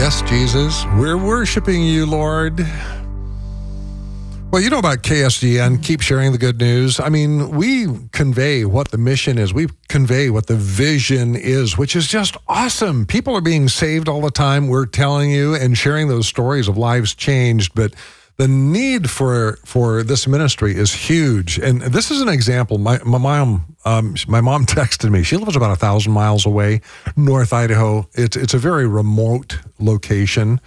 Yes, Jesus, we're worshiping you, Lord. Well, you know about KSGN, keep sharing the good news. I mean, we convey what the mission is. We convey what the vision is, which is just awesome. People are being saved all the time. We're telling you and sharing those stories of lives changed, but the need for this ministry is huge. And this is an example. My mom texted me. She lives about 1,000 miles away, North Idaho. It's a very remote location.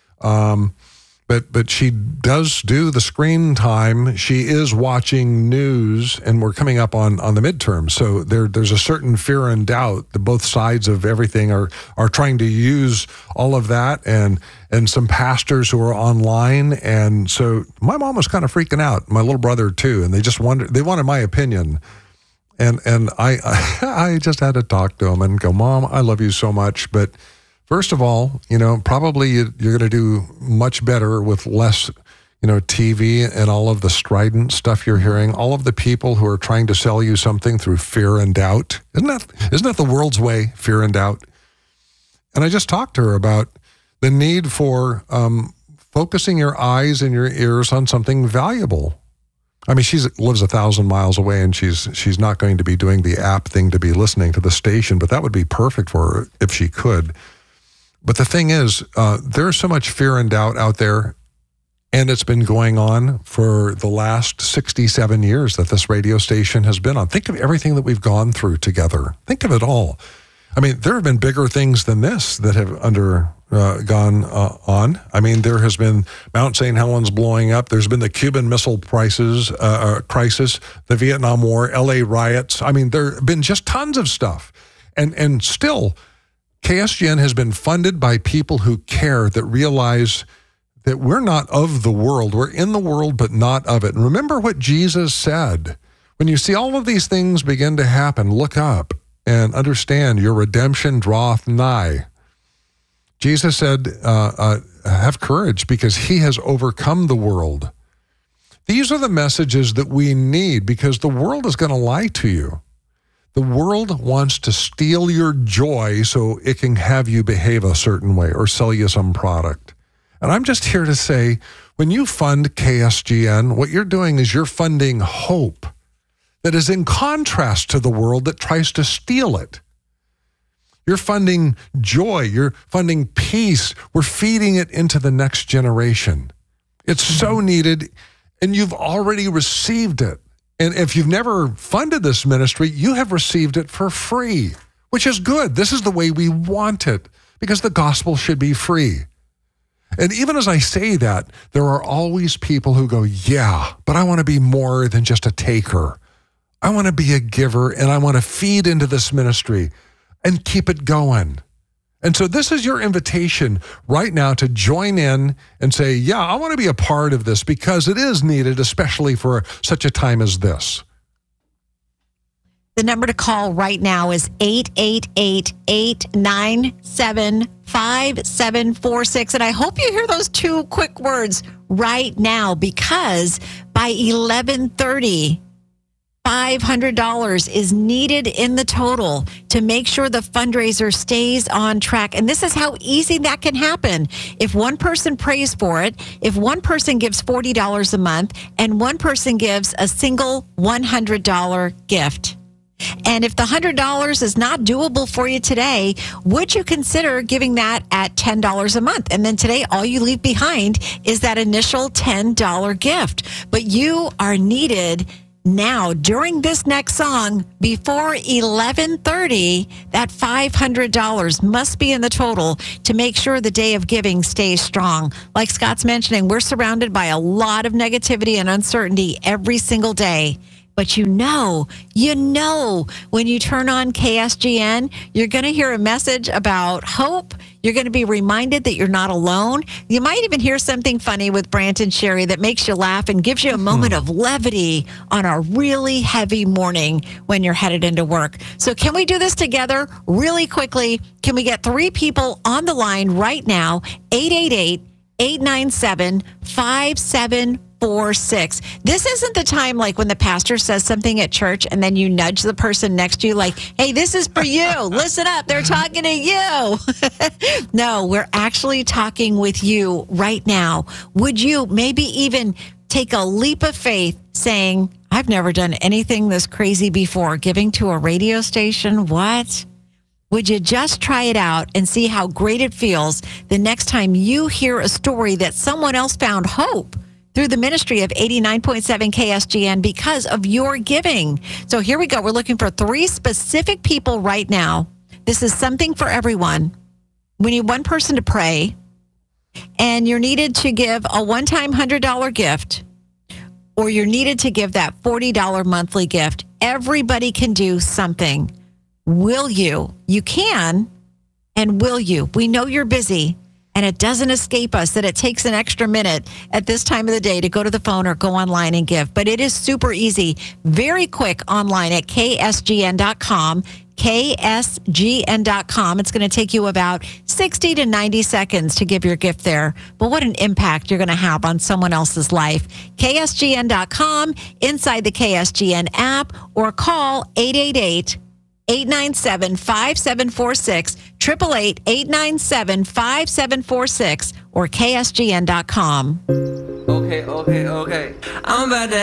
But she does do the screen time. She is watching news, and we're coming up on the midterms. So there's a certain fear and doubt that both sides of everything are trying to use all of that, and some pastors who are online. And so my mom was kind of freaking out, my little brother too, and they wanted my opinion. And I just had to talk to them and go, Mom, I love you so much, but first of all, probably you're going to do much better with less, TV and all of the strident stuff you're hearing, all of the people who are trying to sell you something through fear and doubt. Isn't that the world's way, fear and doubt? And I just talked to her about the need for focusing your eyes and your ears on something valuable. I mean, she lives 1,000 miles away, and she's not going to be doing the app thing to be listening to the station, but that would be perfect for her if she could. But the thing is, there's so much fear and doubt out there, and it's been going on for the last 67 years that this radio station has been on. Think of everything that we've gone through together. Think of it all. I mean, there have been bigger things than this that have gone on. I mean, there has been Mount St. Helens blowing up. There's been the Cuban Missile crisis, the Vietnam War, LA riots. I mean, there have been just tons of stuff. And still, KSGN has been funded by people who care, that realize that we're not of the world. We're in the world, but not of it. And remember what Jesus said. When you see all of these things begin to happen, look up and understand your redemption draweth nigh. Jesus said, have courage because he has overcome the world. These are the messages that we need because the world is going to lie to you. The world wants to steal your joy so it can have you behave a certain way or sell you some product. And I'm just here to say, when you fund KSGN, what you're doing is you're funding hope that is in contrast to the world that tries to steal it. You're funding joy. You're funding peace. We're feeding it into the next generation. It's so needed, and you've already received it. And if you've never funded this ministry, you have received it for free, which is good. This is the way we want it because the gospel should be free. And even as I say that, there are always people who go, yeah, but I want to be more than just a taker. I want to be a giver, and I want to feed into this ministry and keep it going. And so this is your invitation right now to join in and say, yeah, I want to be a part of this because it is needed, especially for such a time as this. The number to call right now is 888-897-5746. And I hope you hear those two quick words right now, because by 11:30, $500 is needed in the total to make sure the fundraiser stays on track. And this is how easy that can happen. If one person prays for it, if one person gives $40 a month, and one person gives a single $100 gift. And if the $100 is not doable for you today, would you consider giving that at $10 a month? And then today, all you leave behind is that initial $10 gift. But you are needed now, during this next song, before 11:30, that $500 must be in the total to make sure the day of giving stays strong. Like Scott's mentioning, we're surrounded by a lot of negativity and uncertainty every single day. But you know, when you turn on KSGN, you're going to hear a message about hope. You're going to be reminded that you're not alone. You might even hear something funny with Brant and Sherry that makes you laugh and gives you a moment of levity on a really heavy morning when you're headed into work. So can we do this together really quickly? Can we get 3 people on the line right now? 888-897-5746. 5746. This isn't the time like when the pastor says something at church and then you nudge the person next to you like, hey, this is for you. Listen up. They're talking to you. No, we're actually talking with you right now. Would you maybe even take a leap of faith saying, I've never done anything this crazy before, giving to a radio station? What? Would you just try it out and see how great it feels the next time you hear a story that someone else found hope through the ministry of 89.7 KSGN because of your giving? So here we go. We're looking for 3 specific people right now. This is something for everyone. We need one person to pray, and you're needed to give a one-time $100 gift, or you're needed to give that $40 monthly gift. Everybody can do something. Will you? You can, and will you? We know you're busy, and it doesn't escape us that it takes an extra minute at this time of the day to go to the phone or go online and give. But it is super easy, very quick online at ksgn.com. ksgn.com. It's going to take you about 60 to 90 seconds to give your gift there. But what an impact you're going to have on someone else's life. ksgn.com, inside the KSGN app, or call 888-897-5746, 888-897-5746, or ksgn.com. Okay. I'm about to